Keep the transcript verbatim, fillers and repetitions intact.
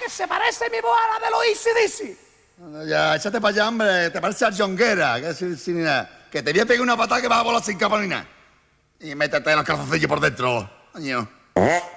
que se parece mi voz a la de los Easy Dizzy. Ya, échate para allá, hombre. Te parece a Jonguera, que, sin, sin nada. Que te voy a pegar una patada que vas a volar sin capa ni nada. Y métete los calzoncillos por dentro. Coño.